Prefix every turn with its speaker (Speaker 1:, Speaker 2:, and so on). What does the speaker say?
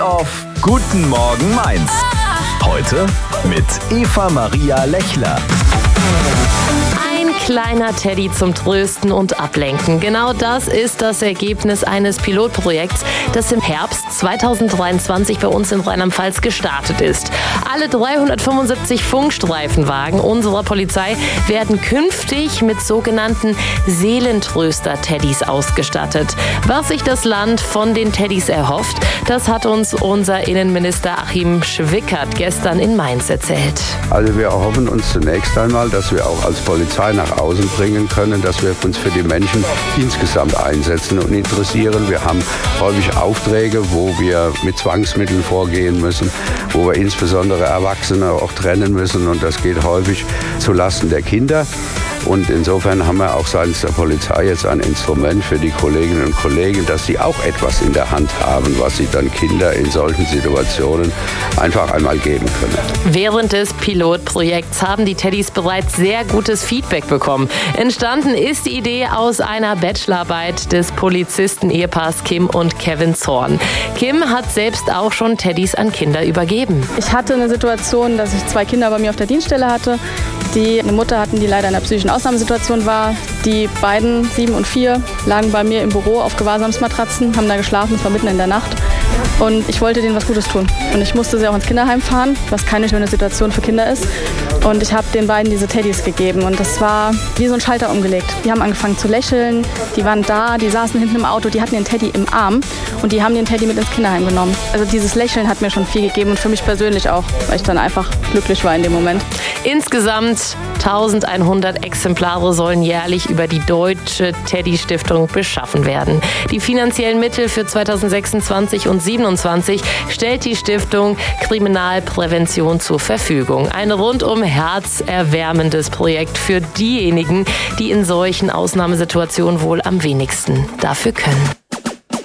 Speaker 1: Auf Guten Morgen Mainz. Heute mit Eva Maria Lechler.
Speaker 2: Ein kleiner Teddy zum Trösten und Ablenken. Genau das ist das Ergebnis eines Pilotprojekts, das im Herbst 2023 bei uns in Rheinland-Pfalz gestartet ist. Alle 375 Funkstreifenwagen unserer Polizei werden künftig mit sogenannten Seelentröster-Teddys ausgestattet. Was sich das Land von den Teddys erhofft, das hat uns unser Innenminister Achim Schwickert gestern in Mainz erzählt.
Speaker 3: Also wir erhoffen uns zunächst einmal, dass wir auch als Polizei nach außen bringen können, dass wir uns für die Menschen insgesamt einsetzen und interessieren. Wir haben häufig Aufträge, wo wir mit Zwangsmitteln vorgehen müssen, wo wir insbesondere Erwachsene auch trennen müssen, und das geht häufig zulasten der Kinder. Und insofern haben wir auch seitens der Polizei jetzt ein Instrument für die Kolleginnen und Kollegen, dass sie auch etwas in der Hand haben, was sie dann Kinder in solchen Situationen einfach einmal geben können.
Speaker 2: Während des Pilotprojekts haben die Teddys bereits sehr gutes Feedback bekommen. Entstanden ist die Idee aus einer Bachelorarbeit des Polizisten-Ehepaars Kim und Kevin Zorn. Kim hat selbst auch schon Teddys an Kinder übergeben.
Speaker 4: Ich hatte eine Situation, dass ich 2 Kinder bei mir auf der Dienststelle hatte, die eine Mutter hatten, die leider in einer psychischen Ausnahmesituation war. Die beiden, 7 und 4, lagen bei mir im Büro auf Gewahrsamsmatratzen, haben da geschlafen, es war mitten in der Nacht. Und ich wollte denen was Gutes tun. Und ich musste sie auch ins Kinderheim fahren, was keine schöne Situation für Kinder ist. Und ich habe den beiden diese Teddys gegeben. Und das war wie so ein Schalter umgelegt. Die haben angefangen zu lächeln, die waren da, die saßen hinten im Auto, die hatten den Teddy im Arm und die haben den Teddy mit ins Kinderheim genommen. Also dieses Lächeln hat mir schon viel gegeben und für mich persönlich auch, weil ich dann einfach glücklich war in dem Moment.
Speaker 2: Insgesamt 1100 Exemplare sollen jährlich über die Deutsche Teddy-Stiftung beschaffen werden. Die finanziellen Mittel für 2026 und 2027 stellt die Stiftung Kriminalprävention zur Verfügung. Ein rundum herzerwärmendes Projekt für diejenigen, die in solchen Ausnahmesituationen wohl am wenigsten dafür können.